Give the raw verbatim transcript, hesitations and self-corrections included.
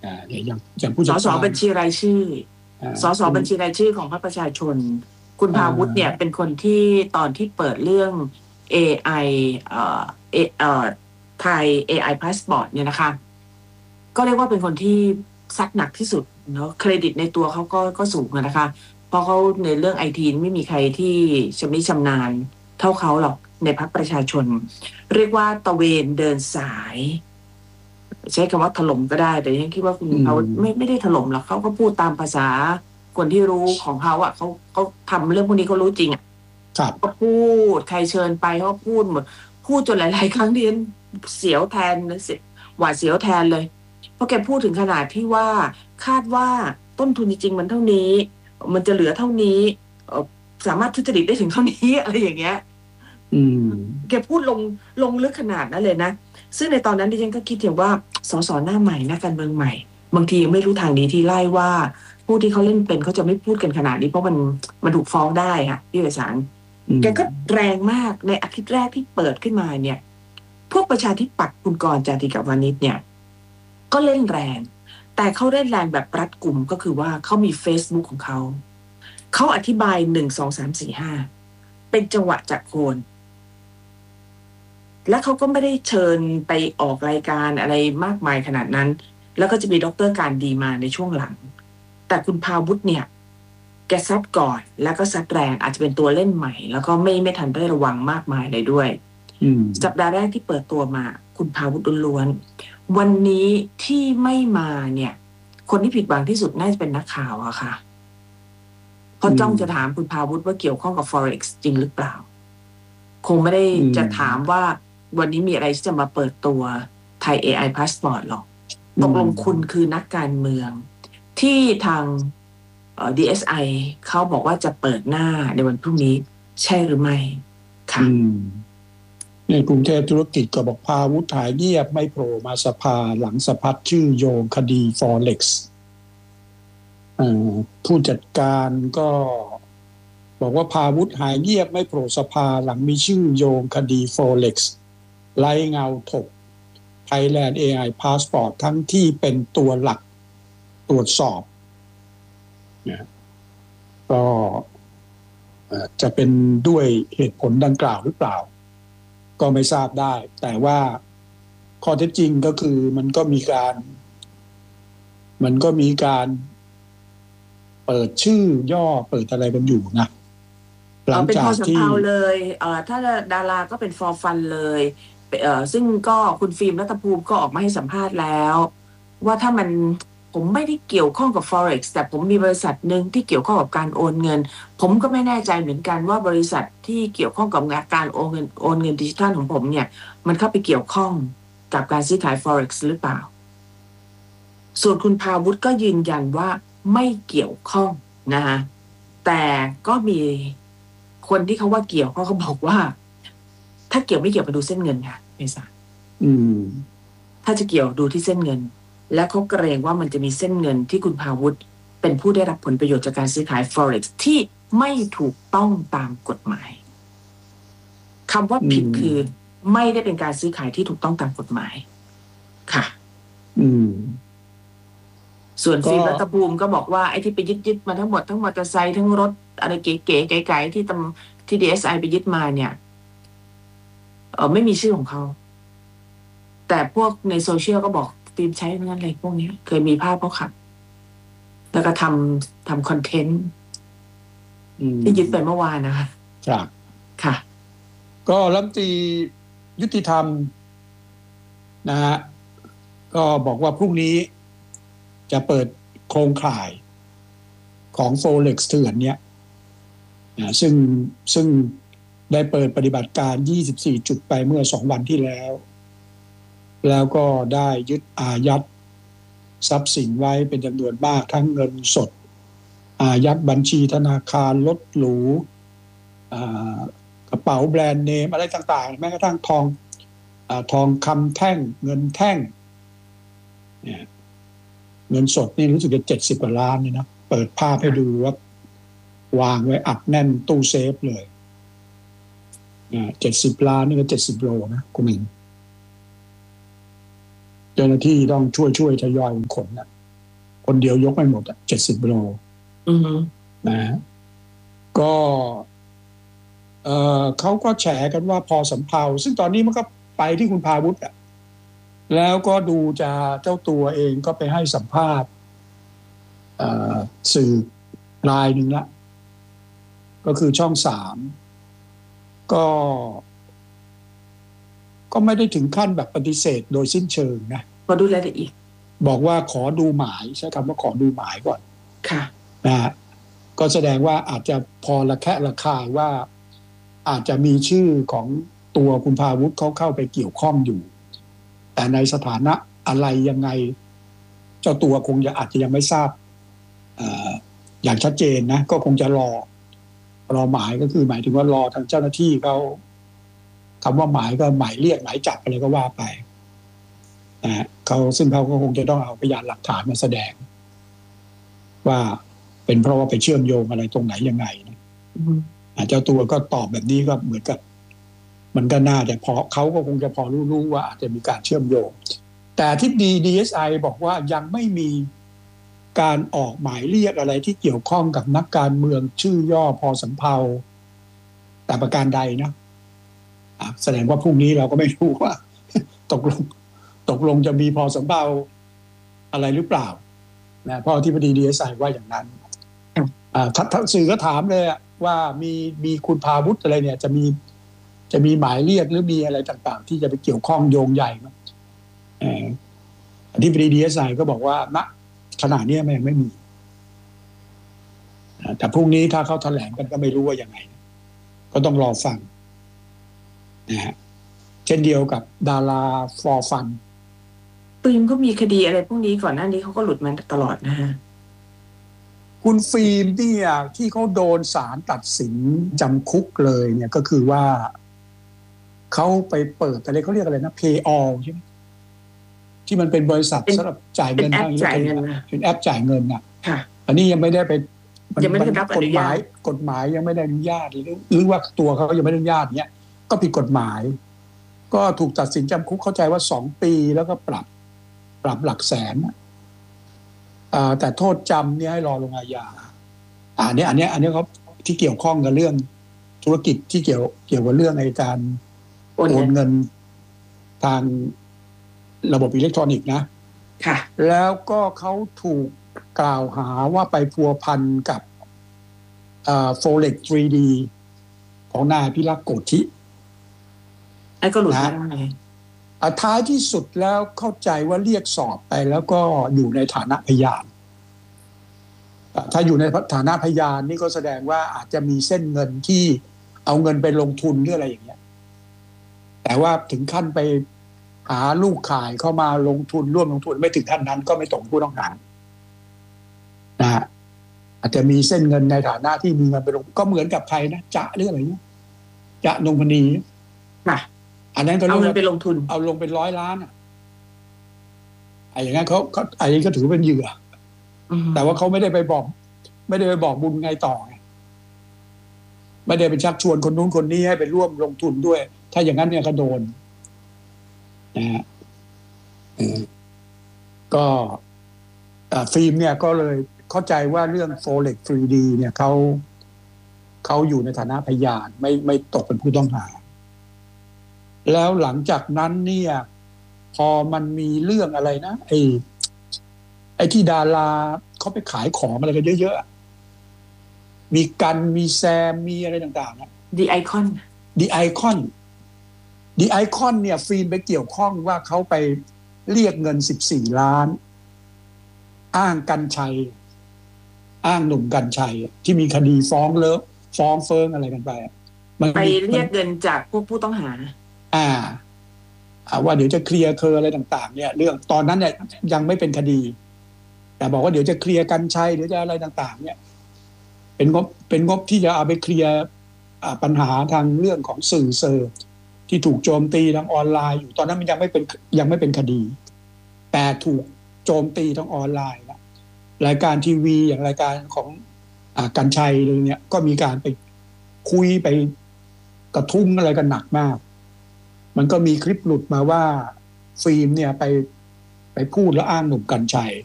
อ่าอย่างอย่างผู้สสบัญชีรายชื่อสสบัญชีรายชื่อของพรรคประชาชนคุณภาวุฒิเนี่ยเป็นคนที่ตอนที่เปิดเรื่อง เอ ไอ เอ่อเอ่อไทย เอ ไอ Passport เนี่ยนะคะก็เรียกว่าเป็นคนที่ซัดหนักที่สุดเนาะเครดิตในตัวเขาก็ก็สูงนะคะเพราะเขาในเรื่อง ไอ ที ไม่มีใครที่ชำนิชำนาญเท่าเขาหรอกในพรรคประชาชนเรียกว่าตะเวนเดินสายใช้คำว่าถล่มก็ได้แต่ยังคิดว่าคุณเขาไม่ไม่ได้ถล่มหรอกเขาก็พูดตามภาษาคนที่รู้ของเขาอ่ะเขาเขาทำเรื่องพวกนี้เขารู้จริงอ่ะก็พูดใครเชิญไปเขาพูดหมดพูดจนหลายๆครั้งเรียนเสียวแทนหวาดเสียวแทนเลยเพราะแกพูดถึงขนาดที่ว่าคาดว่าต้นทุนจริงๆมันเท่านี้มันจะเหลือเท่านี้สามารถทุจริตได้ถึงเท่านี้อะไรอย่างเงี้ยอืมแกพูดลงลงลึกขนาดนั้นเลยนะซึ่งในตอนนั้นดิฉันก็คิดถึงว่าสสหน้าใหม่นักการเมืองใหม่บางทียังไม่รู้ทางนี้ที่ไล่ว่าผู้ที่เขาเล่นเป็นเขาจะไม่พูดกันขนาดนี้เพราะมันมันถูกฟ้องได้ค่ะพี่วิสารแกก็แรงมากในอาทิตย์แรกที่เปิดขึ้นมาเนี่ยพวกประชาธิปัตย์คุณกรณ์จาติกาวานิชเนี่ยก็เล่นแรงแต่เขาเล่นแรงแบบรัดกุมก็คือว่าเขามี Facebook ของเขาเขาอธิบายหนึ่ง สอง สาม สี่ ห้าเป็นจังหวะจากโคนและเขาก็ไม่ได้เชิญไปออกรายการอะไรมากมายขนาดนั้นแล้วก็จะมีดร.การดีมาในช่วงหลังแต่คุณภาวุฒิเนี่ยแกซัดก่อนแล้วก็ซัดแรงอาจจะเป็นตัวเล่นใหม่แล้วก็ไม่ไม่ทันได้ระวังมากมายเลยด้วยสัปดาห์แรกที่เปิดตัวมาคุณภาวุฒิล้วนวันนี้ที่ไม่มาเนี่ยคนที่ผิดหวังที่สุดน่าจะเป็นนักข่าวอะค่ะเพราะจ้องจะถามคุณภาวุฒิว่าเกี่ยวข้องกับ Forex จริงหรือเปล่าคงไม่ได้จะถามว่าวันนี้มีอะไรที่จะมาเปิดตัวไทย เอ ไอ Passport หรอกตกลงคุณคือนักการเมืองที่ทางเอ่อ ดี เอส ไอ เขาบอกว่าจะเปิดหน้าในวันพรุ่งนี้ใช่หรือไม่ค่ะในกรุงเทพธุรกิจก็บอกภาวุฒิหายเงียบไม่โผล่มาสภาหลังสะพัดชื่อโยงคดี Forex ผู้จัดการก็บอกว่าภาวุฒิหายเงียบไม่โผล่สภาหลังมีชื่อโยงคดี Forex ไล่เงาถก Thailand เอ ไอ Passport ทั้งที่เป็นตัวหลักตรวจสอบนะก็จะเป็นด้วยเหตุผลดังกล่าวหรือเปล่าก็ไม่ทราบได้แต่ว่าข้อเท็จจริงก็คือมันก็มีการมันก็มีการเปิดชื่อย่อเปิดอะไรกันอยู่นะหลังจากที่เป็นพอสำเภาเลยเอ่อถ้าดาราก็เป็น for fun เลยเอ่อซึ่งก็คุณฟิล์มรัตภูมิก็ออกมาให้สัมภาษณ์แล้วว่าถ้ามันผมไม่ได้เกี่ยวข้องกับ Forex แต่ผมมีบริษัทนึงที่เกี่ยวข้องกับการโอนเงินผมก็ไม่แน่ใจเหมือนกันว่าบริษัทที่เกี่ยวข้องกับการโอนเงินโอนเงินดิจิทัลของผมเนี่ยมันเข้าไปเกี่ยวข้องกับการซื้อขาย Forex หรือเปล่าส่วนคุณภาวุฒิก็ยืนยันว่าไม่เกี่ยวข้องนะคะแต่ก็มีคนที่เขาว่าเกี่ยวเขาเขาบอกว่าถ้าเกี่ยวไม่เกี่ยวไปดูเส้นเงินค่ะเมษาอืมถ้าจะเกี่ยวดูที่เส้นเงินและเขาเกรงว่ามันจะมีเส้นเงินที่คุณภาวุฒิเป็นผู้ได้รับผลประโยชน์จากการซื้อขาย Forex ที่ไม่ถูกต้องตามกฎหมายคำว่าผิดคือไม่ได้เป็นการซื้อขายที่ถูกต้องตามกฎหมายค่ะอืมส่วนฟิล์มรัตภูมิก็บอกว่าไอ้ที่ไปยึดๆมาทั้งหมดทั้งมอเตอร์ไซค์ทั้งรถอะไรเก๋ๆไกลๆที่ตำที่ ดี เอส ไอ ไปยึดมาเนี่ยเออไม่มีชื่อของเขาแต่พวกในโซเชียลก็บอกฟิล์มใช้ทั้งนั้นเลยพวกนี้เคยมีภาพเขาขับแล้วก็ทำทำคอนเทนต์ที่ยึดไปเมื่อวานนะคะครับค่ะก็รัฐมนตรียุติธรรมนะฮะก็บอกว่าพรุ่งนี้จะเปิดโครงข่ายของ Forex เถื่อนเนี่ยนะซึ่งซึ่งได้เปิดปฏิบัติการยี่สิบสี่จุดไปเมื่อสองวันที่แล้วแล้วก็ได้ยึดอายัดทรัพย์สินไว้เป็นจำนวนมากทั้งเงินสดอายัดบัญชีธนาคารรถหรูกระเป๋าแบรนด์เนมอะไรต่างๆแม้กระทั่งทองทองคำแท่งเงินแท่งเนี่ยเงินสดนี่รู้สึกจะเจ็ดสิบกว่าล้านนี่นะเปิดภาพให้ดูว่าวางไว้อัดแน่นตู้เซฟเลยเจ็ดสิบล้านนี่ก็เจ็ดสิบโลนะคุณหมิงเจ้าหน้าที่ต้องช่วยช่วยทยอยขนนะคนเดียวยกไม่หมดอ่ะเจ็ดสิบโลอือฮึนะก็เออเขาก็แฉกันว่าพอสำเภาซึ่งตอนนี้มันก็ไปที่คุณพาวุฒิอ่ะแล้วก็ดูจะเจ้าตัวเองก็ไปให้สัมภาษณ์สื่อรายหนึ่งละก็คือช่องสามก็ก็ไม่ได้ถึงขั้นแบบปฏิเสธโดยสิ้นเชิงนะขอดูรายละเอียดบอกว่าขอดูหมายใช้คำว่าขอดูหมายก่อนค่ะนะฮะก็แสดงว่าอาจจะพอระแคะระคายว่าอาจจะมีชื่อของตัวคุณพาวุฒิเขาเข้าไปเกี่ยวข้องอยู่แต่ในสถานะอะไรยังไงเจ้าตัวคงจะอาจจะยังไม่ทราบ อ, อย่างชัดเจนนะก็คงจะรอรอหมายก็คือหมายถึงว่ารอทางเจ้าหน้าที่เขาคำว่าหมายก็หมายเรียกหมายจับอะไรก็ว่าไปนะเขาซึ่งเขาก็คงจะต้องเอาพยานหลักฐานมาแสดงว่าเป็นเพราะว่าไปเชื่อมโยงอะไรตรงไหนยังไงนะเจ้าตัวก็ตอบแบบนี้ก็เหมือนกับมันก็น่าจะพอเขาก็คงจะพอรู้ๆว่าอาจจะมีการเชื่อมโยงแต่ที่ดี ดี เอส ไอ บอกว่ายังไม่มีการออกหมายเรียกอะไรที่เกี่ยวข้องกับนักการเมืองชื่อย่อพอสำเภาแต่ประการใดนะแสดงว่าพรุ่งนี้เราก็ไม่รู้ว่าตกลงตกลงจะมีพอสำเภาอะไรหรือเปล่านะเพราะที่พอดี ดี เอส ไอ ว่าอย่างนั้นสื่อก็ถามเลยว่ามีมีคุณพาวุฒิอะไรเนี่ยจะมีจะมีหมายเรียกหรือมีอะไรต่างๆที่จะไปเกี่ยวข้องโยงใหญ่ไหมที่พอดี ดี เอส ไอ ก็บอกว่าณขณะนี้มันยังไม่มีแต่พรุ่งนี้ถ้าเขาแถลงกันก็ไม่รู้ว่ายังไงก็ต้องรอฟังนะฮะเช่นเดียวกับดาราฟอร์ฟันฟิล์มก็มีคดีอะไรพวกนี้ก่อนหน้านี้เขาก็หลุดมาตลอดนะฮะคุณฟิล์มเนี่ยที่เขาโดนศาลตัดสินจำคุกเลยเนี่ยก็คือว่าเขาไปเปิดอะไรเขาเรียกอะไรนะ Pay All ใช่ไหมที่มันเป็นบริษัทสำหรับจ่ายเงินทางอิเล็กทรอนิกส์เป็นแอปจ่ายเงินน่ะอันนี้ยังไม่ได้ไปยังไม่ได้รับอนุญาตกฎหมายยังไม่ได้อนุญาตหรือหรือว่าตัวเขายังไม่ได้อนุญาตเนี้ยก็ผิดกฎหมายก็ถูกตัดสินจำคุกเข้าใจว่าสองปีแล้วก็ปรับปรับหลักแสนอ่าแต่โทษจำเนี่ยให้รอลงอาญาอ่าเนี้ยอันเนี้ยอันเนี้ยเขาที่เกี่ยวข้องกับเรื่องธุรกิจที่เกี่ยวเกี่ยวกับเรื่องในการโอนเงินทางระบบอิเล็กทรอนิกส์นะค่ะแล้วก็เขาถูกกล่าวหาว่าไปพัวพันกับอ่า Forex ทรี ดี ของนายพิรักษ์โกธิไอ้ก็หลุดมาได้ท้ายที่สุดแล้วเข้าใจว่าเรียกสอบไปแล้วก็อยู่ในฐานะพยานถ้าอยู่ในฐานะพยานนี่ก็แสดงว่าอาจจะมีเส้นเงินที่เอาเงินไปลงทุนหรืออะไรอย่างเงี้ยแต่ว่าถึงขั้นไปหาลูกขายเข้ามาลงทุนร่วมลงทุนไม่ถึงขั้นนั้นก็ไม่ตกผู้ต้องหานะฮะอาจจะมีเส้นเงินในฐานะที่มีเงินไปลงก็เหมือนกับใครนะจะเรื่องอะไรเงี้ยจะนงพนีค่ะอันนั้นก็เอาเงินไปลงทุนเอาลงเป็นร้อยล้านอ่ะไอ้อย่างนั้นเขาเขาไอ้นี้ก็ถือเป็นเหยื่อแต่ว่าเขาไม่ได้ไปบอกไม่ได้ไปบอกบุญไงต่อไงไม่ได้ไปชักชวนคนนู้นคนนี้ให้ไปร่วมลงทุนด้วยถ้าอย่างนั้นเนี่ยก็โดนนะฮะก็ฟิล์มเนี่ยก็เลยเข้าใจว่าเรื่อง Forex ทรี ดี เนี่ยเขาเขาอยู่ในฐานะพยานไม่ไม่ตกเป็นผู้ต้องหาแล้วหลังจากนั้นเนี่ยพอมันมีเรื่องอะไรนะไอ้ไอ้ที่ดาราเขาไปขายของอะไรกันเยอะๆมีกันมีแซมมีอะไรต่างๆนะ The Icon The Icon The Icon เนี่ยฟิล์มไปเกี่ยวข้องว่าเขาไปเรียกเงินสิบสี่ล้านอ้างกันชัยอ้างหนุ่มกันชัยที่มีคดีฟ้องเลิกฟ้องเฟิงอะไรกันไปไปเรียกเงินจากพวกผู้ต้องหาอ่าว่าเดี๋ยวจะเคลียร์เคอร์อะไรต่างๆเนี่ยเรื่องตอนนั้นเนี่ยยังไม่เป็นคดีแต่บอกว่าเดี๋ยวจะเคลียร์กันชัยเดี๋ยวจะอะไรต่างๆเนี่ยเป็นงบเป็นงบที่จะเอาไปเคลียร์ปัญหาทางเรื่องของสื่อเซอร์ที่ถูกโจมตีทางออนไลน์อยู่ตอนนั้นมันยังไม่เป็นยังไม่เป็นคดีแต่ถูกโจมตีทางออนไลน์นะรายการทีวีอย่างรายการของอ่ากันชัยเลยเนี่ยก็มีการไปคุยไปกระทุ้งอะไรกันหนักมากมันก็มีคลิปหลุดมาว่าฟิล์มเนี่ยไปไปพูดแล้วอ้างหนุ่มกันชัย